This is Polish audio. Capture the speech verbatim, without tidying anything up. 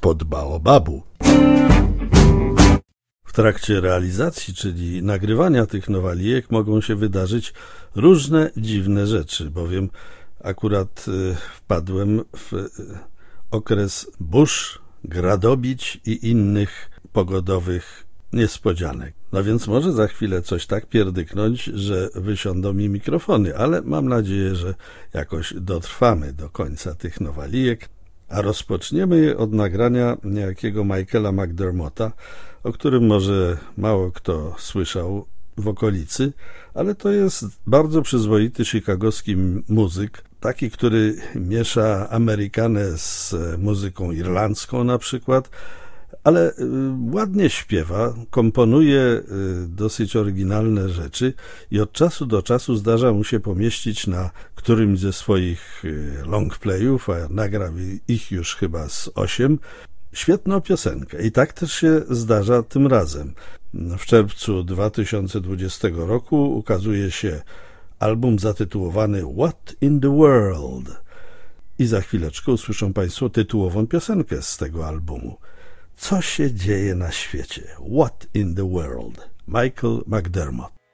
spod baobabu. W trakcie realizacji, czyli nagrywania tych nowalijek, mogą się wydarzyć różne dziwne rzeczy, bowiem akurat wpadłem w okres burz, gradobić i innych pogodowych niespodzianek. No więc może za chwilę coś tak pierdyknąć, że wysiądą mi mikrofony, ale mam nadzieję, że jakoś dotrwamy do końca tych nowalijek, a rozpoczniemy je od nagrania niejakiego Michaela McDermotta, o którym może mało kto słyszał w okolicy, ale to jest bardzo przyzwoity chicagowski muzyk, taki, który miesza Amerykanę z muzyką irlandzką na przykład, ale ładnie śpiewa, komponuje dosyć oryginalne rzeczy i od czasu do czasu zdarza mu się pomieścić na którymś ze swoich longplayów, a nagrał ich już chyba z osiem, świetną piosenkę. I tak też się zdarza tym razem. W czerwcu dwa tysiące dwudziestego roku ukazuje się album zatytułowany What in the World? I za chwileczkę usłyszą Państwo tytułową piosenkę z tego albumu. Co się dzieje na świecie? What in the World? Michael McDermott.